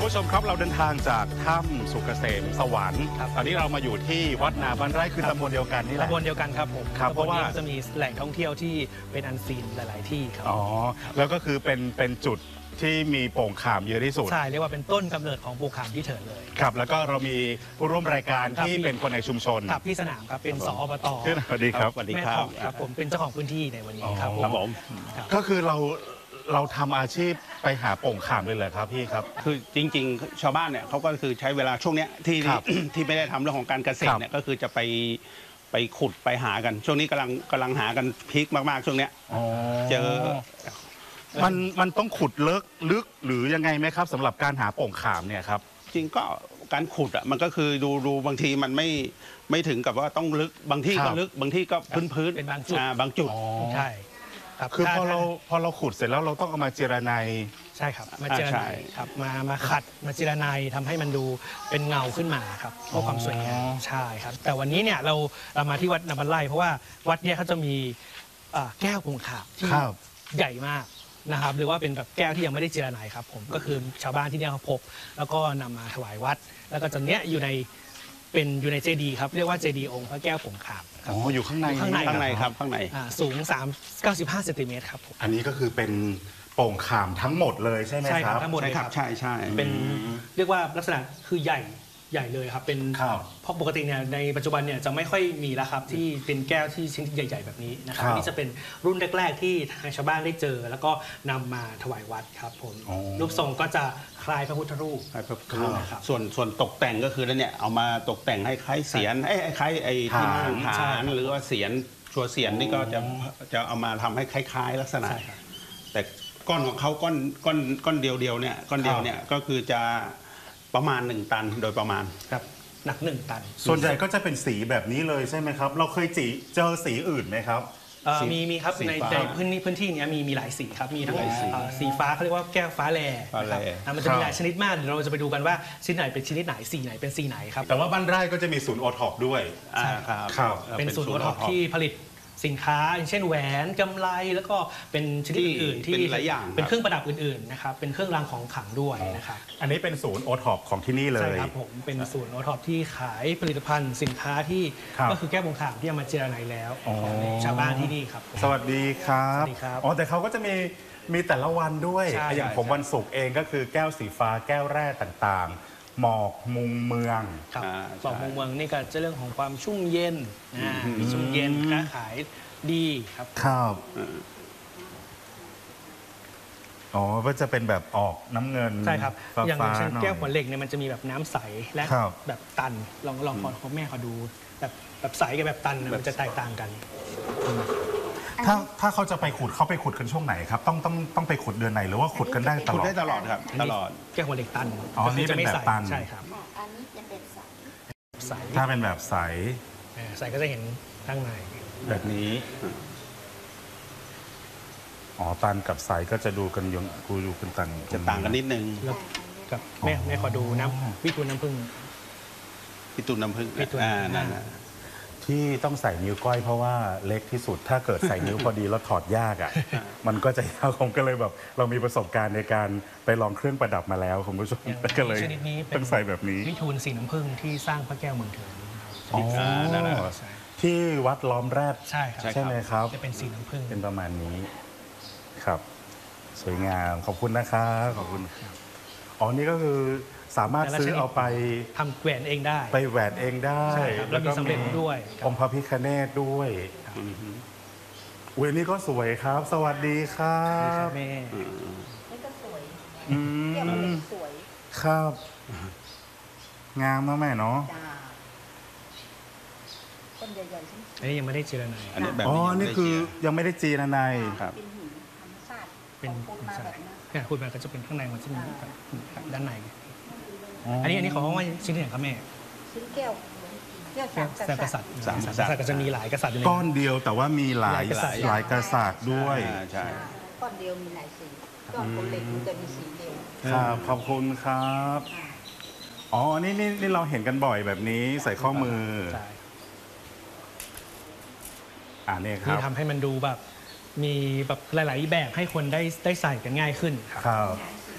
ผู้ชมครับเราเดินทางจากถ้ำสุกเกษมสวรรค์ตอนนี้เรามาอยู่ที่วัดนาบ้านไร่คือตำบลเดียวกันนี่แหละตำบลเดียวกันครับผมครับเพราะว่าจะมีแหล่งท่องเที่ยวที่เป็นอันซีนหลายๆที่ครับอ๋อแล้วก็คือเป็นจุดที่มีโป่งขามเยอะที่สุดใช่เรียกว่าเป็นต้นกำเนิดของโป่งขามที่เถิดเลยครับแล้วก็เรามีผู้ร่วมรายการที่เป็นคนในชุมชนครับพี่สนามครับเป็นสอบต. สวัสดีครับสวัสดีครับผมเป็นเจ้าของพื้นที่ในวันนี้ครับผมก็คือเราทำอาชีพไปหาโป่งขามเลยเหรอครับพี่ครับคือจริงๆชาวบ้านเนี่ยเขาก็คือใช้เวลาช่วงเนี้ยที่ไม่ได้ทำเรื่องของการเกษตรเนี่ยก็คือจะไปขุดไปหากันช่วงนี้กำลังหากันพีคมากๆช่วงเนี้ยเจอมันต้องขุดลึกหรือยังไงไหมครับสำหรับการหาโป่งขามเนี่ยครับจริงก็การขุดอ่ะมันก็คือดูบางทีมันไม่ถึงกับว่าต้องลึกบางที่ก็ลึกบางที่ก็พื้นเป็นบางจุดใช่คือพอเราขุดเสร็จแล้วเราต้องเอามาเจรไนใช่ครับมาเจรไนครับมาขัดมาเจรไนทำให้มันดูเป็นเงาขึ้นมาครับเพื่อความสวยงามใช่ครับแต่วันนี้เนี่ยเรามาที่วัดนาบ้านไร่เพราะว่าวัดเนี่ยเขาจะมีแก้วโป่งขามที่ใหญ่มากนะครับหรือว่าเป็นแบบแก้วที่ยังไม่ได้เจรไนครับผมก็คือชาวบ้านที่เนี่ยเขาพบแล้วก็นำมาถวายวัดแล้วก็ตอนนี้อยู่ในเจดีย์ครับเรียกว่าเจดีย์องค์พระแก้วโป่งขามอยู่ข้างในครับข้างในสูง95เซนติเมตรครับผมอันนี้ก็คือเป็นโป่งขามทั้งหมดเลยใช่ไหมครับทั้งหมดเลยครับใช่เป็นเรียกว่าลักษณะคือใหญ่เลยครับเป็นเพราะปกติเนี่ยในปัจจุบันเนี่ยจะไม่ค่อยมีแล้วครับที่เป็นแก้วที่ชิ้นใหญ่ๆแบบนี้นะครับนี่จะเป็นรุ่นแรกๆที่ทางชาวบ้านได้เจอแล้วก็นำมาถวายวัดครับผมรูปทรงก็จะคล้ายพระพุทธรูปครับส่วนตกแต่งก็คือแล้วเนี่ยเอามาตกแต่งให้คล้ายเสียนคล้ายไอ้ที่นั่งฐานหรือว่าเสียนชัวเสียนนี่ก็จะเอามาทำให้คล้ายๆลักษณะแต่ก้อนของเขาก้อนเดียวเนี่ยก็คือจะประมาณ1 ตันโดยประมาณครับหนัก1 ตันส่วนใหญ่ก็จะเป็นสีแบบนี้เลยใช่ไหมครับเราเคยเจอสีอื่นไหมครับมีครับในพื้นที่นี้มีหลายสีครับมีทั้งสีฟ้าเขาเรียกว่าแก้วฟ้าแลนะครับมันจะมีหลายชนิดมากเดี๋ยวเราจะไปดูกันว่าชนิดไหนเป็นชนิดไหนสีไหนเป็นสีไหนครับแต่ว่าบ้านไร่ก็จะมีศูนย์โอท็อปด้วยครับเป็นศูนย์โอท็อปที่ผลิตสินค้าอย่างเช่นแหวนกำไลแล้วก็เป็นชนิดอื่นที่เป็นหลายอย่างเป็นเครื่องประดับอื่นๆนะครับเป็นเครื่องรางของขลังด้วยนะครับอันนี้เป็นศูนย์โอท็อปของที่นี่เลยใช่ครับผมเป็นศูนย์โอท็อปที่ขายผลิตภัณฑ์สินค้าที่ก็คือแก้วโป่งขามที่เอามาเจรไนแล้วของชาวบ้านที่นี่ครับสวัสดีครับอ๋อแต่เขาก็จะมีแต่ละวันด้วยอย่างผมวันศุกร์เองก็คือแก้วสีฟ้าแก้วแร่ต่างๆหมอกมุงเมืองครับหมอกมุงเมืองนี่ก็จะเรื่องของความชุ่มเย็นชุ่มเย็นค้าขายดีครับอ๋อก็จะเป็นแบบออกน้ำเงินใช่ครับอย่างเช่นแก้วขวดเหล็กเนี่ยมันจะมีแบบน้ำใสและแบบตันลองขอแม่ขอดูแบบใสกับแบบตันมันจะแตกต่างกันถ้าเขาจะไปขุดเขาไปขุดกันช่วงไหนครับต้องไปขุดเดือนไหนหรือว่าขุดกันได้ตลอดขุดได้ตลอดครับตลอดแก้วขวดเหล็กตันอ๋อนี่เป็นแบบตันใช่ครับอันนี้จะเป็นใสถ้าเป็นแบบใสก็จะเห็นข้างในแบบนี้อ๋อตันกับใสก็จะดูกันต่างกันนิดนึงกับแม่ขอดูน้ำวิทูลน้ำผึ้งนั่นที่ต้องใส่นิ้วก้อยเพราะว่าเล็กที่สุดถ้าเกิดใส่นิ้วพอดีแล้วถอดยากอ่ะมันก็จะยากผมก็เลยแบบเรามีประสบการณ์ในการไปลองเครื่องประดับมาแล้วคุณผู้ชมก็เลยต้องใส่แบบนี้วิทูลสีน้ำผึ้งที่สร้างพระแก้วเมืองเถิดที่วัดล้อมแรดใช่ไหมครับจะเป็นสีน้ำผึ้งเป็นประมาณนี้ครับสวยงามขอบคุณนะครับขอบคุณอ๋อนี่ก็คือสามารถซื้อเอาไปทำแหวนเองได้ไปแหวนเองได้แล้วก็มีสำเร็จด้วยองค์พระพิฆเนศด้วยเวนี่ก็สวยครับสวัสดีครับแม่นี่ก็สวยแก้วเหล็กสวยครับงามนะแม่เนาะต้นใหญ่ๆใช่ไหมอันนี้ยังไม่ได้เจรไนอ๋อนี่คือยังไม่ได้เจรไนครับเป็นหินธรรมชาติเป็นพูดมาแบบนั้นพูดมาก็จะเป็นข้างในมันจะมีด้านในอันนี้ของว่าชิ้นไหนครับแม่ชิ้นแก้วกษัตริย์ก็จะมีหลายกษัตริย์ก้อนเดียวแต่ว่ามีหลายกษัตริย์ด้วยใช่ก้อนเดียวมีหลายสีก้อนเหล็กมันจะมีสีเดียวครับขอบคุณครับอ๋อนี่เราเห็นกันบ่อยแบบนี้ใส่ข้อมือนี่ครับทำให้มันดูแบบมีแบบหลายๆแบบให้คนได้ใส่กันง่ายขึ้นครับ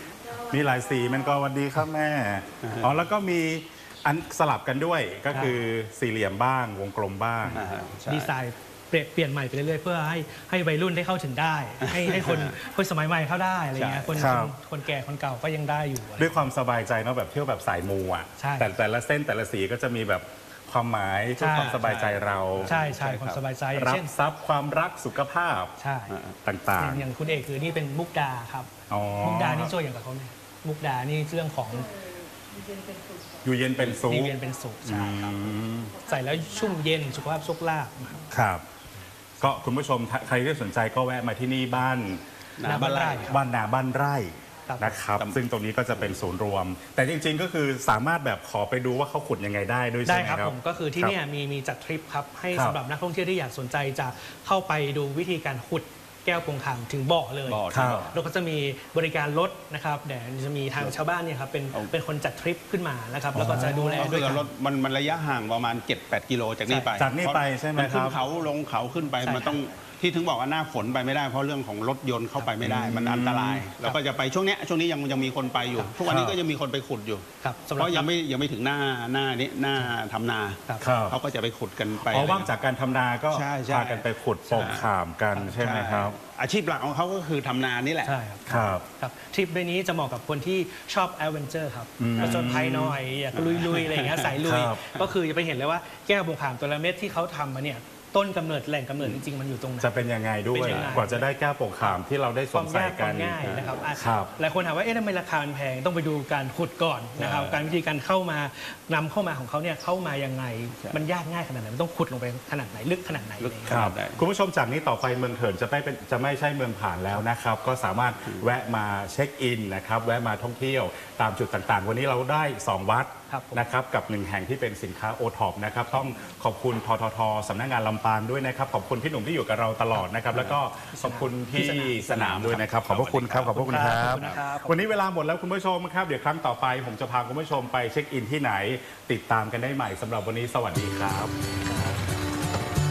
มีหลายสีมันก็วันดีครับแม่อ๋อแล้วก็มีอันสลับกันด้วยก็คือสี่เหลี่ยมบ้างวงกลมบ้างใช่ดีไซน์เปลี่ยนใหม่ไปเรื่อยๆเพื่อให้วัยรุ่นได้เข้าถึงได้ ให้คนสมัยใหม่เข้าได้อะไรเงี้ยคนแก่คนเก่าก็ยังได้อยู่ด้วยความสบายใจเนาะแบบเที่ยวแบบสายมูอ่ะใช่แต่ละเส้นแต่ละสีก็จะมีแบบความหมายเพื่อความสบายใจเราใช่ความสบายใจอย่างรับเช่นทรัพย์ความรักสุขภาพใช่ต่างอย่างคุณเอกคือนี่เป็นมุกดาครับๆอ๋อมุกดานี่ช่วยอย่างกับเขาเนี่ยมุกดานี่เรื่องของอยู่เย็นเป็นสุขมีเวียนเป็นสุขใช่ครับใส่แล้วชุ่มเย็นสุขภาพโชคลาภนะครับครับ ก็คุณผู้ชมใครที่สนใจก็แวะมาที่นี่บ้านนาบ้านไร่บ้านนาบ้านไร่ครับนะครับ ซึ่งตรงนี้ก็จะเป็นศูนย์รวม แต่จริงๆก็คือสามารถแบบขอไปดูว่าเขาขุดยังไงได้ด้วยได้ใช่ไหมครับครับผมก็คือที่เนี่ยมีจัดทริปครับให้ครับสำหรับนักท่องเที่ยวที่อยากสนใจจะเข้าไปดูวิธีการขุดแก้วโปงคำถึงบ่อเลยบ่อครับแล้วก็จะมีบริการรถนะครับเดี๋ยวจะมีทางชาวบ้านเนี่ยครับเป็นคนจัดทริปขึ้นมานะครับแล้วก็จะดูแลก็ด้คืวยอกันรถมันระยะห่างประมาณ 7-8 กิโลจากนี่ไปจากนี่ไปใช่ไหมมันขึ้คน รับเขาลงเขาขึ้นไปใช่มันต้องที่ถึงบอกว่าหน้าฝนไปไม่ได้เพราะเรื่องของรถยนต์เข้าไปไม่ได้ มันอันตราย แล้วก็จะไปช่วงนี้ยังมีคนไปอยู่ ทุกวันนี้ก็ยังมีคนไปขุดอยู่ครับสำหเพรับราะยังไม่ถึงหน้านี้หน้าทำนาครับครับเขาก็จะไปขุดกันไปอ๋อว่างจากการทำนาก็ใช่พากันไปขุดโป่งขามกันใช่ไหมครับอาชีพหลักของเขาก็คือทำนานี่แหละใช่ครับครับครับทริปในนี้จะเหมาะกับคนที่ชอบแอดเวนเจอร์ครับอืมผจญภัยหน่อยอยากลุยๆอะไรอย่างเงี้ยสายลุยครับก็คือจะไปเห็นเลยว่าแก้วโปงคำตัวละเม็ดที่เขาทำมาเนี่ยต้นกำเนิดแหล่งกำเนิดจริงๆมันอยู่ตรงไหนจะเป็นยังไงด้วเป็ยนยังไงกว่าจะได้แก้วโป่งขามที่เราได้สควาว มมใส่ยากคกัวาน มง่ายนะครับอ่ะครับหลายคนถามว่าเอ๊ะทำไมราคามันแพงต้องไปดูการขุดก่อนนะครับการวิธีการเข้ามานำเข้ามาของเขาเนี่ยเข้ามายังไง มันยากง่ายขนาดไหนมันต้องขุดลงไปขนาดไหนลึกขนาดไหนลึกอะไรอย่างคเงี้ยรับได้คุณผู้ชมจากนี้ต่อไปเมืองเถินจะไม่ใช่เมืองผ่านแล้วนะครับ ก็สามารถแวะมาเช็คอินนะครับแวะมาท่องเที่ยวตามจุดต่างๆ วันนี้เราได้ 2 วัดครับผมนะครับกับ 1 แห่งที่เป็นสินค้าโอท็อปนะครับต้องขอบคุณทททสำนักงานลำปางด้วยนะครับขอบคุณพี่หนุ่มที่อยู่กับเราตลอดนะครับแล้วก็ขอบคุณพี่สนามด้วยนะครับขอบพระคุณครับขอบพระคุณครัขอบ บคุณนะครับวันนี้เวลาหมดแล้วคุณผู้ชมครับเดี๋ยวครั้งต่อไป ผมจะพาคุณผู้ชมไปเช็คอินที่ไหน ติดตามกันได้ใหม่สำหรับวันนี้สวัสดีครับ